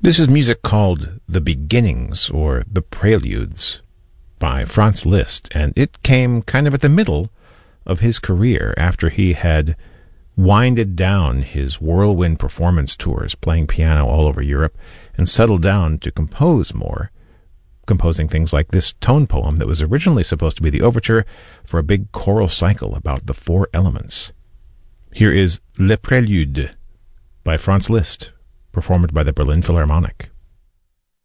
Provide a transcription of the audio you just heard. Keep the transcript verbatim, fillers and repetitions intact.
This is music called The Beginnings, or The Preludes, by Franz Liszt, and it came kind of at the middle of his career after he had winded down his whirlwind performance tours, playing piano all over Europe, and settled down to compose more, composing things like this tone poem that was originally supposed to be the overture for a big choral cycle about the four elements. Here is Le Prélude by Franz Liszt, performed by the Berlin Philharmonic.